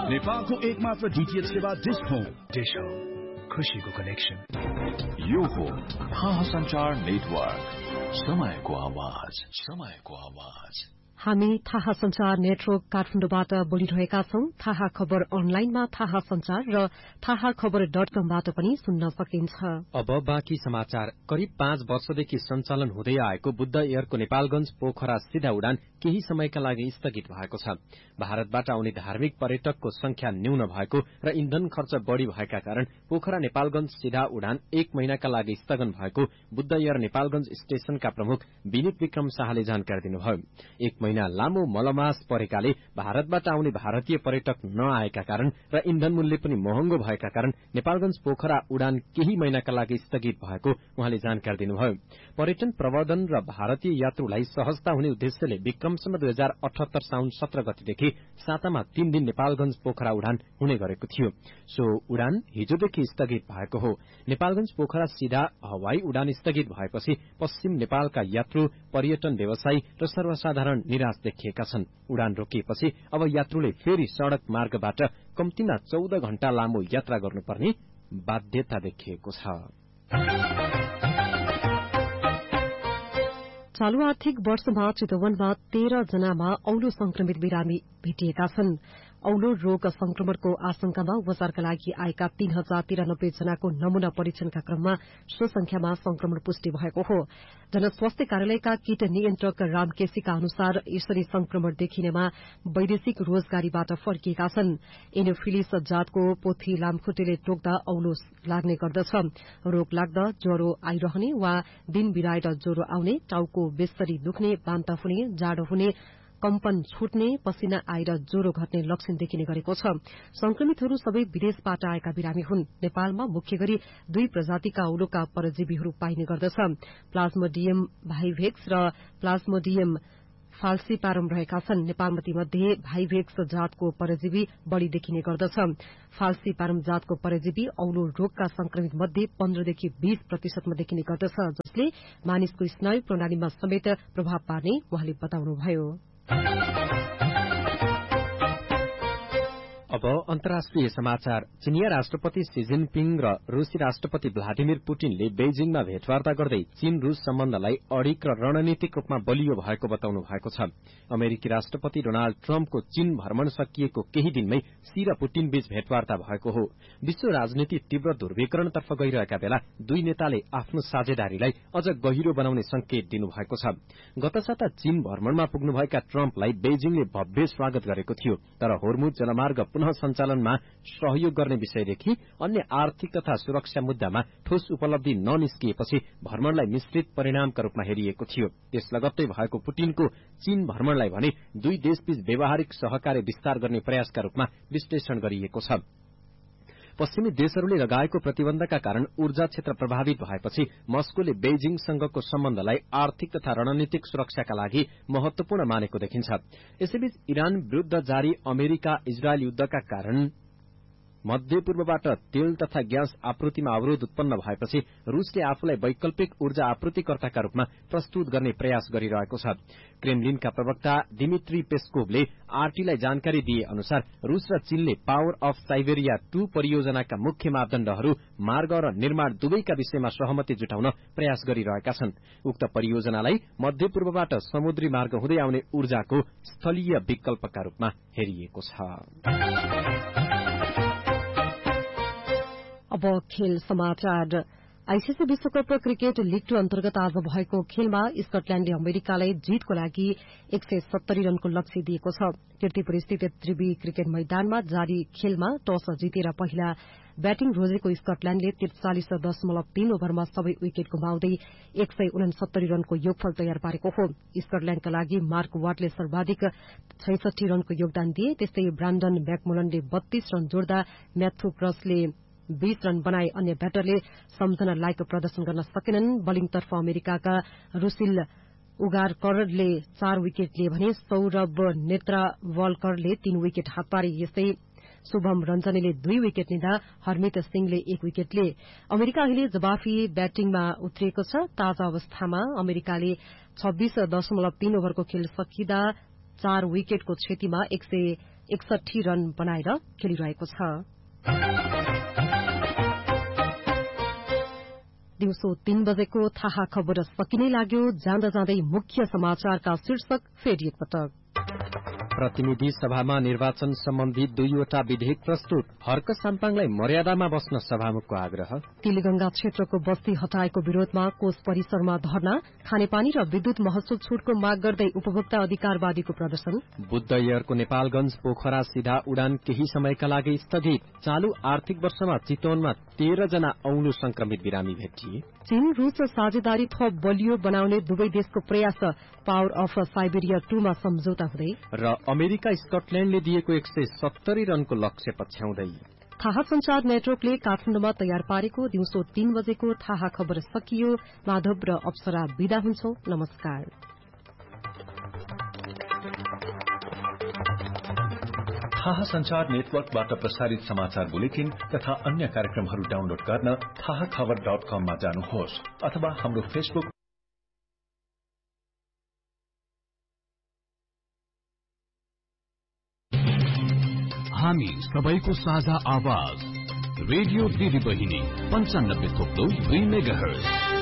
नेपालको एकमात्र डीटीएच सेवा डिश होम। डिश होम, खुशीको कनेक्सन। यो हो थाहा संचार नेटवर्क, समयको आवाज, समयको आवाज। हामी थाहा संचार नेटवर्क काठमाडौँबाट बोलिरहेका छौं। थाहा खबर अनलाइनमा थाहा संचार र थाहा खबर .com-बाट पनि सुन्न सकिन्छ। अब बाँकी समाचार। करिब 5 वर्षदेखि सञ्चालन हुँदै आएको बुद्ध एयरको नेपालगंज पोखरा सीधा उडान केही समयका लागि स्थगित भएको छ। भारतबाट आउने धार्मिक पर्यटकको संख्या न्यून भएको र इन्धन खर्च बढ़ी भएका कारण पोखरा नेपालगंज सीधा उडान 1 महिनाका लागि स्थगन भएको बुद्ध एयर नेपालगंज स्टेशनका प्रमुख विनित विक्रम शाहले जानकारी दिनुभयो। 1 महिना लामो मलमास परेकाले भारतबाट आउने भारतीय पर्यटक नआएका कारण र इन्धन मूल्य पनि महँगो भएका कारण नेपालगंज पोखरा उडान केही महिनाका लागि स्थगित भएको उहाँले जानकारी दिनुभयो। पर्यटन प्रवर्धन र भारतीय यात्रुलाई सहजता हुने उद्देश्यले विक्रमसम्म 2078 साउन 17 गतेदेखि सातामा 3 दिन नेपालगंज पोखरा उडान हुने गरेको थियो। सो उडान हिजोदेखि स्थगित भएको हो। नेपालगंज पोखरा सीधा हवाई उडान स्थगित भएपछि पश्चिम नेपालका यात्रु, पर्यटन व्यवसायी र सर्वसाधारण निराश देखिएका छन्। उडान रोकिएपछि अब यात्रुले फेरि सड़क मार्गबाट कम्तीमा 14 घण्टा लामो यात्रा गर्नुपर्ने बाध्यता देखिएको छ। चालू आर्थिक वर्षमा चितवनमा 13 जनामा औलो संक्रमित बिरामी भेटिएका छन्। औलो रोग संक्रमणको आशंकामा उपचारका लागि आएका 3093 जनाको नमूना परीक्षणका क्रममा सो संख्यामा संक्रमण पुष्टि भएको हो। जनस्वास्थ्य कार्यालयका कीट नियन्त्रक रामकेसीका अनुसार यसरी संक्रमण देखिनेमा वैदेशिक रोजगारीबाट फर्किएका छन्। एनोफिलिस जातको पोथी लामखुट्टेले टोक्दा औलो लाग्ने गर्दछ। रोग लाग्दा ज्वरो आइरहने वा दिन बिराएर ज्वरो आउने, टाउको बेस्तरी दुख्ने, बान्ता हुने, जाडो हुने, कम्पन छुट्ने, पसिना आएर ज्वरो घट्ने लक्षण देखिने गरेको छ। संक्रमितहरू सबै विदेशबाट आएका बिरामी हुन्। नेपालमा मुख्य गरी 2 प्रजातिका औलोका परजीवीहरू पाइने गर्दछ। प्लाज्मोडियम भाइभेक्स र प्लाज्मोडियम फाल्सिपारम रहेका छन्। नेपालमा तीमध्ये भाइभेक्स जातको परजीवी बढ़ी देखिने गर्दछ। फाल्सिपारम जातको परजीवी औलो रोगका संक्रमित मध्ये 15 देखि 20% देखिने गर्दछ, जसले मानिसको स्नायु प्रणालीमा समेत प्रभाव पार्ने उहाँले बताउनुभयो। अब अन्तर्राष्ट्रिय समाचार। चिनिया राष्ट्रपति शी जिनपिङ र रूसी राष्ट्रपति भ्लादिमिर पुटिनले बेजिङमा भेटवार्ता गर्दै चीन रूस सम्बन्धलाई अडिक र रणनीतिक रूपमा बलियो भएको बताउनु भएको छ। अमेरिकी राष्ट्रपति डोनाल्ड ट्रम्पको चीन भ्रमण सकिएको केही दिनमै शी र पुटिन बीच भेटवार्ता भएको हो। विश्व राजनीति तीव्र ध्रुवीकरणतर्फ गइरहेका बेला दुई नेताले आफ्नो साझेदारीलाई अझ गहिरो बनाउने संकेत दिनुभएको छ। गत साता चीन भ्रमणमा पुग्नुभएका ट्रम्पलाई बेजिङले भव्य स्वागत गरेको थियो, तर होर्मुज जलमार्ग पुनः सञ्चालनमा सहयोग गर्ने विषयदेखि अन्य आर्थिक तथा सुरक्षा मुद्दामा ठोस उपलब्धि ननिस्किएपछि भ्रमणलाई मिश्रित परिणामका रूपमा हेरिएको थियो। त्यस लगत्तै भएको पुटिनको चीन भ्रमणलाई भने दुई देशबीच व्यावहारिक सहकार्य विस्तार गर्ने प्रयासका रूपमा विश्लेषण गरिएको छ। पश्चिमी देशहरूले लगाएको प्रतिबन्धका कारण ऊर्जा क्षेत्र प्रभावित भएपछि मस्कोले बेजिङसँगको सम्बन्धलाई आर्थिक तथा रणनीतिक सुरक्षाका लागि महत्वपूर्ण मानेको देखिन्छ। यसैबीच इरान विरूद्ध जारी अमेरिका इजरायल युद्धका कारण मध्य पूर्वबाट तेल तथा ग्यास आपूर्तिमा अवरोध उत्पन्न भएपछि रूसले आफूलाई वैकल्पिक ऊर्जा आपूर्तिकर्ताका रूपमा प्रस्तुत गर्ने प्रयास गरिरहेको छ। क्रेमलिनका प्रवक्ता दिमित्री पेस्कोभले आरटीलाई जानकारी दिए अनुसार रूस र चीनले पावर अफ साइबेरिया 2 परियोजनाका मुख्य मापदण्डहरू, मार्ग र निर्माण दुवैका विषयमा सहमति जुटाउन प्रयास गरिरहेका छन्। उक्त परियोजनालाई मध्य पूर्वबाट समुद्री मार्ग हुँदै आउने ऊर्जाको स्थलीय विकल्पका रूपमा हेरिएको छ। अब खेल समाचार। आईसीसी विश्वकप क्रिकेट लीग 2 अन्तर्गत आज भएको खेलमा स्कटल्याण्डले अमेरिकालाई जीतको लागि 170 रनको लक्ष्य दिएको छ। कीर्तिपुर स्थित त्रिवी क्रिकेट मैदानमा जारी खेलमा टस जितेर पहिला ब्याटिङ रोजेको स्कटल्याण्डले 43.3 ओभरमा सबै विकेट गुमाउँदै 169 रनको योगफल तयार पारेको हो। स्कटल्याण्डका लागि मार्क वाटले सर्वाधिक 66 रनको योगदान दिए। त्यस्तै ब्रान्डन मैकमुलनले 32 रन जोड्दा म्याथ्यू क्रसले 20 रन बनाए। अन्य ब्याटरले सम्झना लायक प्रदर्शन गर्न सकेनन्। बलिङतर्फ अमेरिकाका रुसिल उगारकरले 4 विकेट लिए भने सौरभ नेत्रावलकरले 3 विकेट हात पारे। यस्तै शुभम रञ्जनेले 2 विकेट लिँदा हरमित सिंहले 1 विकेट लिए। अमेरिका अहिले जवाफी ब्याटिङमा उत्रिएको छ। ताजा अवस्थामा अमेरिकाले 26.3 ओभरको खेल सकिँदा 4 विकेटको क्षतिमा 61 रन बनाएर खेलिरहेको छ। दिउँसो 3 बजेको थाहा खबर सकिनै लाग्यो। जाँदा जाँदै मुख्य समाचारका शीर्षक फेरि एकपटक। प्रतिनिधि सभामा निर्वाचन सम्बन्धी 2वटा विधेयक प्रस्तुत। हर्क साम्पाङलाई मर्यादामा बस्न सभामुखको आग्रह। तिलिगंगा क्षेत्रको बस्ती हटाएको विरोधमा कोष परिसरमा धरना। खानेपानी र विद्युत महसुल छूटको माग गर्दै उपभोक्ता अधिकारवादीको प्रदर्शन। बुद्ध एयरको नेपालगंज पोखरा सीधा उडान केही समयका लागि स्थगित। चालू आर्थिक वर्षमा चितवनमा 13 जना औलो संक्रमित बिरामी भेटिए। चीन रूस साझेदारी थप बलियो बनाउने दुवै देशको प्रयास। पावर अफ साइबेरिया 2 मा सम्झौता हुँदै। र अमेरिका स्कटल्याण्डले दिएको 170 रनको लक्ष्य पछ्याउँदै। थाहा संचार नेटवर्कले काठमाडौँमा तयार पारेको दिउँसो 3 बजेको थाहा खबर सकियो। माधव र अप्सरा विदा हुन्छौ। नमस्कार। थाहा संचार नेटवर्कबाट प्रसारित समाचार बुलेटिन तथा अन्य कार्यक्रमहरू डाउनलोड गर्न थाहाखबर.com मा जानुहोस् अथवा हाम्रो फेसबुक हामी सबैको साझा आवाज रेडियो दिदी बहिनी 95.2 मेगाहर्ज